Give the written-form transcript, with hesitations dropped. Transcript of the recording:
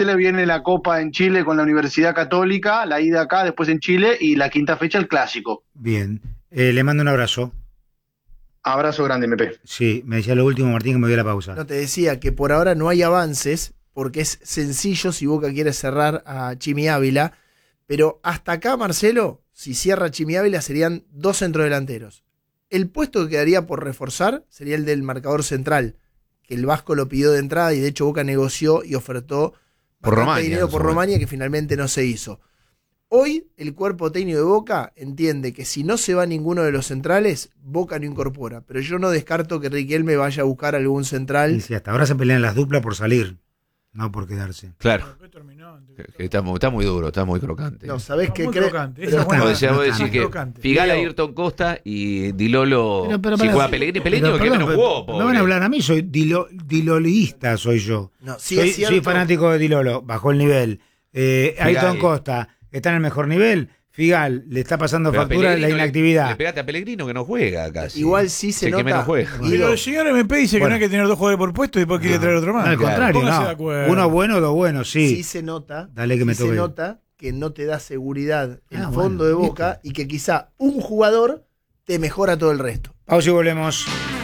se le viene la Copa en Chile con la Universidad Católica, la ida acá, después en Chile, y la quinta fecha el Clásico. Bien. Le mando un abrazo. Abrazo grande, MP. Sí, me decía lo último, Martín, que me dio la pausa. No, te decía que por ahora no hay avances, porque es sencillo si Boca quiere cerrar a Chimi Ávila, pero hasta acá, Marcelo, si cierra Chimi Ávila serían 2 centrodelanteros. El puesto que quedaría por reforzar sería el del marcador central, que el Vasco lo pidió de entrada y de hecho Boca negoció y ofertó por Romaña, dinero por Romaña, que finalmente no se hizo. Hoy el cuerpo técnico de Boca entiende que si no se va ninguno de los centrales, Boca no incorpora. Pero yo no descarto que Riquelme vaya a buscar algún central. Y si hasta ahora se pelean las duplas por salir, no por quedarse. Claro. Que está muy duro, está muy crocante. No, ¿sabés qué creo? Vos decís que Figal, Ayrton Costa y Di Lolo, si juega Pellegrini, que menos jugó, pobre. No van a hablar a mí, soy dilolista, soy yo. No, sí, soy fanático de Di Lolo, bajó el nivel. Ayrton Costa está en el mejor nivel. Figal le está pasando factura la inactividad. Le pegaste a Pellegrino que no juega casi. Igual sí se nota. Que menos juega. Pero el señor MP dice que no hay que tener 2 jugadores por puesto y después quiere traer otro más. No, al contrario, no. Uno bueno, 2 buenos, sí. Sí se nota. Dale que me toque. Se nota que no te da seguridad el fondo de Boca y que quizá un jugador te mejora todo el resto. Pausa y volvemos.